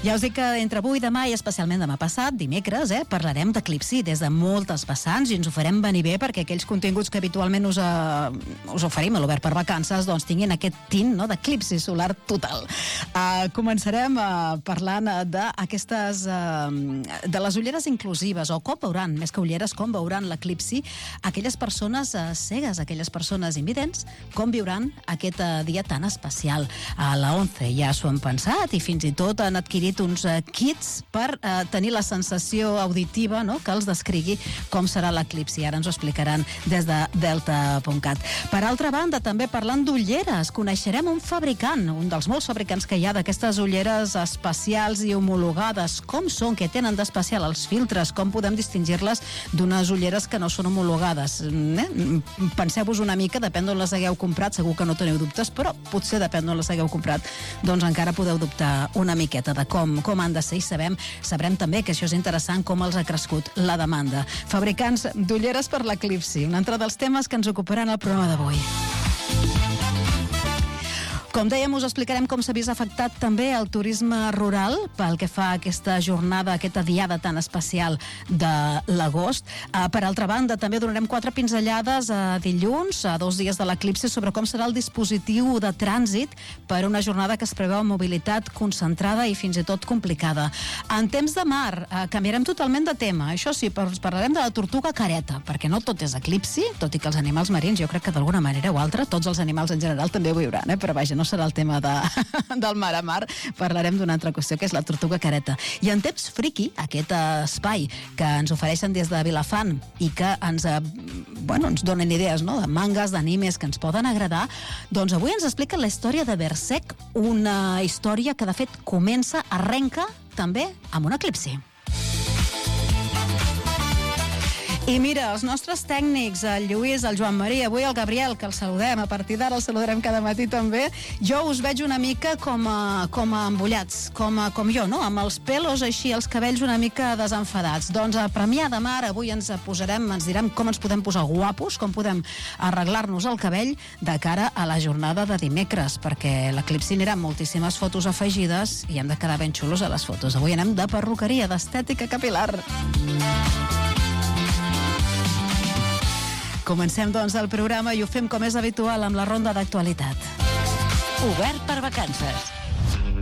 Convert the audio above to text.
Ja us dic que entre avui i demà, i especialment demà passat, dimecres, parlarem d'eclipsi des de moltes vessants i ens ho farem venir bé perquè aquells continguts que habitualment us oferim a l'Obert per Vacances doncs tinguin aquest tint, no?, d'eclipsi solar total. Començarem parlant d'aquestes de les ulleres inclusives, o com veuran, més que ulleres, com veuran l'eclipsi aquelles persones cegues, aquelles persones invidents, com viuran aquest dia tan especial. A la ONCE ja s'ho han pensat i fins i tot han adquirit uns kits per tenir la sensació auditiva, no?, que els descrigui com serà l'eclipsi. Ara ens ho explicaran des de Delta.cat. Per altra banda, també parlant d'ulleres, coneixerem un fabricant, un dels molts fabricants que hi ha d'aquestes ulleres especials i homologades. Com són, què tenen d'especial els filtres, com podem distingir-les d'unes ulleres que no són homologades. Penseu-vos una mica, depèn d'on les hagueu comprat, segur que no teniu dubtes, però potser depèn d'on les hagueu comprat, doncs encara podeu dubtar una miqueta de com han de ser, i sabrem també, que això és interessant, com els ha crescut la demanda. Fabricants d'ulleres per l'eclipsi, un altre dels temes que ens ocuparan al programa d'avui. Com dèiem, us explicarem com s'ha vist afectat també el turisme rural pel que fa a aquesta jornada, aquesta diada tan especial de l'agost. Per altra banda, també donarem 4 pinzellades a dilluns, a 2 dies de l'eclipsi, sobre com serà el dispositiu de trànsit per una jornada que es preveu amb mobilitat concentrada i fins i tot complicada. En temps de mar, canviarem totalment de tema. Això sí, parlarem de la tortuga careta, perquè no tot és eclipsi, tot i que els animals marins, jo crec que d'alguna manera o altra, tots els animals en general també ho viuran, però vaja, no serà el tema del mar a mar, parlarem d'una altra qüestió, que és la tortuga careta. I en temps friqui, aquest espai que ens ofereixen des de Vilafant i que ens donen idees, no?, de mangas, d'animes que ens poden agradar, doncs avui ens expliquen la història de Berserk, una història que de fet arrenca també amb un eclipsi. I mira, els nostres tècnics, el Lluís, el Joan Maria, avui el Gabriel, que el saludem, a partir d'ara el saludarem cada matí també, jo us veig una mica com embullats, com jo, no?, amb els pelos així, els cabells una mica desenfadats. Doncs a Premià de Mar avui ens direm com ens podem posar guapos, com podem arreglar-nos el cabell de cara a la jornada de dimecres, perquè l'eclipsi anirà amb moltíssimes fotos afegides i hem de quedar ben xulos a les fotos. Avui anem de perruqueria, d'estètica capilar. Comencem, doncs, el programa i ho fem com és habitual amb la ronda d'actualitat. Obert per Vacances.